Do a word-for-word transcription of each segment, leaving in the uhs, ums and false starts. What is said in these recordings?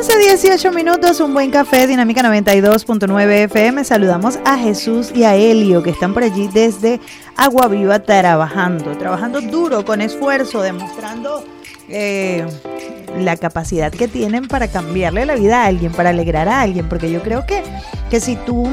once dieciocho minutos, un buen café, Dinámica noventa y dos punto nueve F M. Saludamos a Jesús y a Elio, que están por allí desde Agua Viva trabajando, trabajando duro, con esfuerzo, demostrando eh, la capacidad que tienen para cambiarle la vida a alguien, para alegrar a alguien, porque yo creo que, que si tú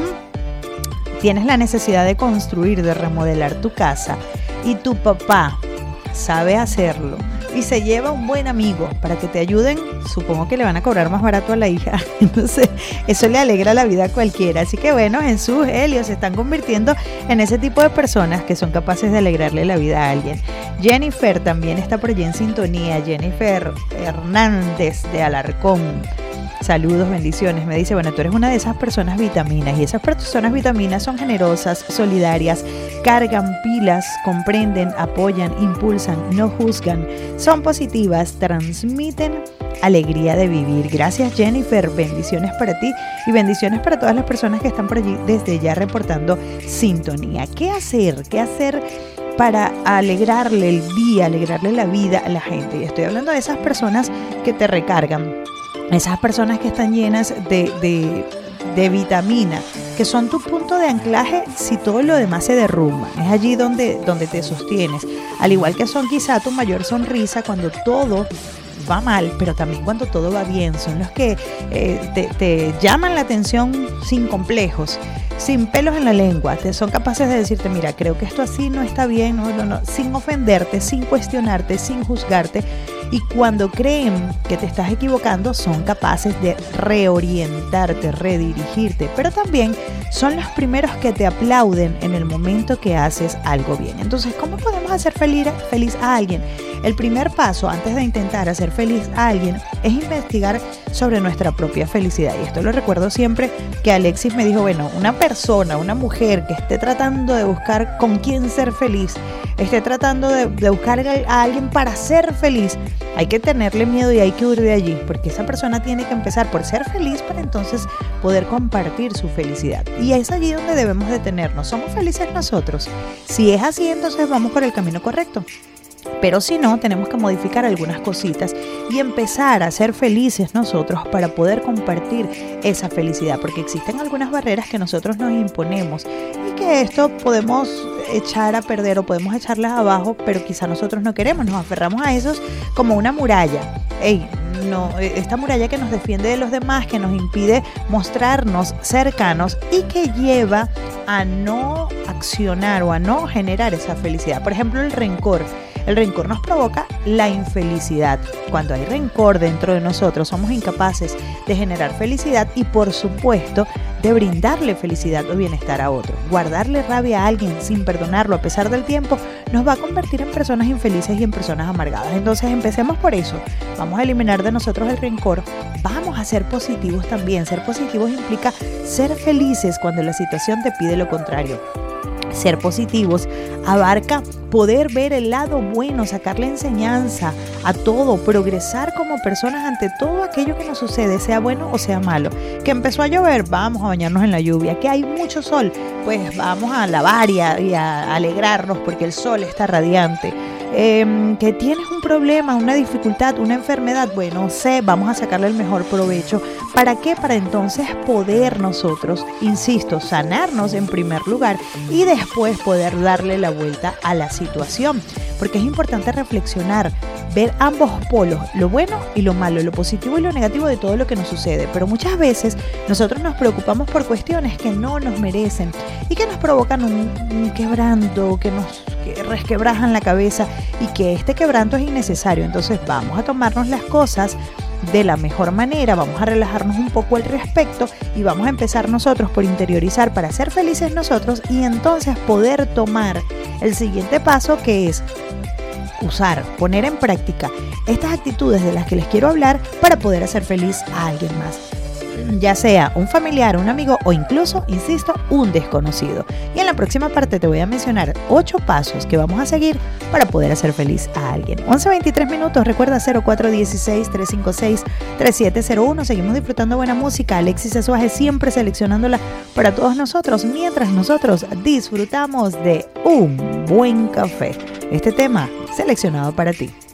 tienes la necesidad de construir, de remodelar tu casa, y tu papá sabe hacerlo, y se lleva un buen amigo para que te ayuden, supongo que le van a cobrar más barato a la hija. Entonces eso le alegra la vida a cualquiera. Así que bueno, Jesús, Elio se están convirtiendo en ese tipo de personas que son capaces de alegrarle la vida a alguien. Jennifer también está por allí en sintonía. Jennifer Hernández de Alarcón. Saludos, bendiciones. Me dice, bueno, tú eres una de esas personas vitaminas, y esas personas vitaminas son generosas, solidarias, cargan pilas, comprenden, apoyan, impulsan, no juzgan, son positivas, transmiten alegría de vivir. Gracias, Jennifer. Bendiciones para ti y bendiciones para todas las personas que están por allí desde ya reportando sintonía. ¿Qué hacer? ¿Qué hacer para alegrarle el día, alegrarle la vida a la gente? Y estoy hablando de esas personas que te recargan, esas personas que están llenas de, de, de vitamina, que son tu punto de anclaje si todo lo demás se derrumba. Es allí donde, donde te sostienes. Al igual que son quizá tu mayor sonrisa cuando todo va mal, pero también cuando todo va bien. Son los que eh, te, te llaman la atención sin complejos, sin pelos en la lengua. Te son capaces de decirte, mira, creo que esto así no está bien, no, no, no, sin ofenderte, sin cuestionarte, sin juzgarte. Y cuando creen que te estás equivocando, son capaces de reorientarte, redirigirte. Pero también son los primeros que te aplauden en el momento que haces algo bien. Entonces, ¿cómo podemos hacer feliz, feliz a alguien? El primer paso antes de intentar hacer feliz a alguien es investigar sobre nuestra propia felicidad. Y esto lo recuerdo siempre que Alexis me dijo, bueno, una persona, una mujer que esté tratando de buscar con quién ser feliz, esté tratando de, de buscar a alguien para ser feliz, hay que tenerle miedo y hay que huir de allí, porque esa persona tiene que empezar por ser feliz para entonces poder compartir su felicidad. Y es allí donde debemos detenernos. ¿Somos felices nosotros? Si es así, entonces vamos por el camino correcto. Pero si no, tenemos que modificar algunas cositas y empezar a ser felices nosotros para poder compartir esa felicidad, porque existen algunas barreras que nosotros nos imponemos y que esto podemos echar a perder o podemos echarlas abajo, pero quizá nosotros no queremos, nos aferramos a esos como una muralla. Ey, no, esta muralla que nos defiende de los demás, que nos impide mostrarnos cercanos y que lleva a no accionar o a no generar esa felicidad. Por ejemplo, el rencor. El rencor nos provoca la infelicidad. Cuando hay rencor dentro de nosotros, somos incapaces de generar felicidad y, por supuesto, de brindarle felicidad o bienestar a otro. Guardarle rabia a alguien sin perdonarlo a pesar del tiempo nos va a convertir en personas infelices y en personas amargadas. Entonces, empecemos por eso. Vamos a eliminar de nosotros el rencor. Vamos a ser positivos también. Ser positivos implica ser felices cuando la situación te pide lo contrario. Ser positivos abarca poder ver el lado bueno, sacarle enseñanza a todo, progresar como personas ante todo aquello que nos sucede, sea bueno o sea malo. Que empezó a llover, vamos a bañarnos en la lluvia. Que hay mucho sol, pues vamos a lavar y a, y a alegrarnos porque el sol está radiante. Eh, que tienes un problema, una dificultad, una enfermedad, bueno, sé, vamos a sacarle el mejor provecho. ¿Para qué? Para entonces poder nosotros, insisto, sanarnos en primer lugar y después poder darle la vuelta a la situación. Porque es importante reflexionar, ver ambos polos, lo bueno y lo malo, lo positivo y lo negativo de todo lo que nos sucede. Pero muchas veces nosotros nos preocupamos por cuestiones que no nos merecen y que nos provocan un, un quebranto, que nos que resquebrajan la cabeza y que este quebranto es innecesario. Entonces vamos a tomarnos las cosas de la mejor manera, vamos a relajarnos un poco al respecto y vamos a empezar nosotros por interiorizar para ser felices nosotros y entonces poder tomar el siguiente paso, que es usar, poner en práctica estas actitudes de las que les quiero hablar para poder hacer feliz a alguien más. Ya sea un familiar, un amigo o incluso, insisto, un desconocido. Y en la próxima parte te voy a mencionar ocho pasos que vamos a seguir para poder hacer feliz a alguien. once veintitrés minutos, recuerda cero cuatro uno seis, tres cinco seis, tres siete cero uno. Seguimos disfrutando buena música. Alexis Azuaje siempre seleccionándola para todos nosotros, mientras nosotros disfrutamos de un buen café. Este tema seleccionado para ti.